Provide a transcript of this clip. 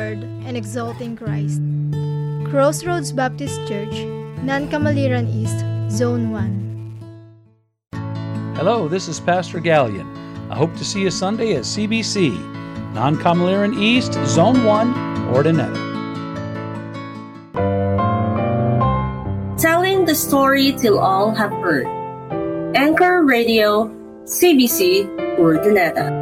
Word and exalting Christ. Crossroads Baptist Church, Nancamaliran East, Zone 1. Hello, this is Pastor Gallion. I hope to see you Sunday at CBC, Nancamaliran East, Zone 1, Ordinary. Telling the story till all have heard. Anchor Radio, CBC, Urdaneta.